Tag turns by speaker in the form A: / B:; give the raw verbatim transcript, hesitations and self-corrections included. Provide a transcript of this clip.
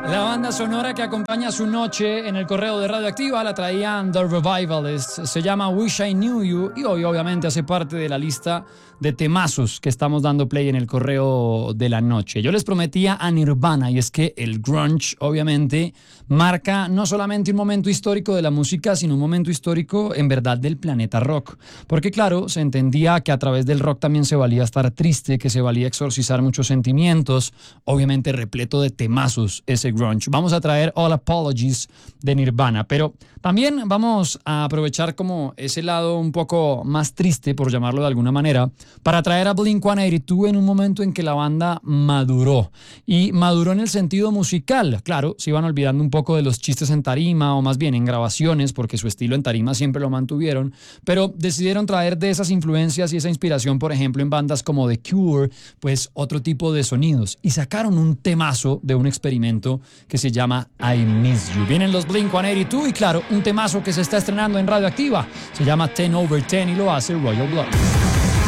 A: La banda sonora que acompaña su noche en el correo de Radioactiva la traían The Revivalists, se llama Wish I Knew You y hoy obviamente hace parte de la lista de temazos que estamos dando play en el correo de la noche. Yo les prometía a Nirvana y es que el grunge obviamente marca no solamente un momento histórico de la música, sino un momento histórico en verdad del planeta rock. Porque claro, se entendía que a través del rock también se valía estar triste, que se valía exorcizar muchos sentimientos, obviamente repleto de temazos ese grunge. Vamos a traer All Apologies de Nirvana, pero también vamos a aprovechar como ese lado un poco más triste, por llamarlo de alguna manera, para traer a Blink ciento ochenta y dos en un momento en que la banda maduró. Y maduró en el sentido musical. Claro, se iban olvidando un poco de los chistes en tarima, o más bien en grabaciones, porque su estilo en tarima siempre lo mantuvieron, pero decidieron traer de esas influencias y esa inspiración, por ejemplo, en bandas como The Cure, pues otro tipo de sonidos. Y sacaron un temazo de un experimento que se llama I Miss You. Vienen los Blink ciento ochenta y dos y claro, un temazo que se está estrenando en Radioactiva. Se llama ten over ten y lo hace Royal Blood.